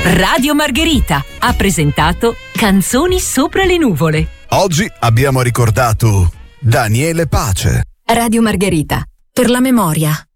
Radio Margherita ha presentato Canzoni sopra le nuvole. Oggi abbiamo ricordato Daniele Pace. Radio Margherita, per la memoria.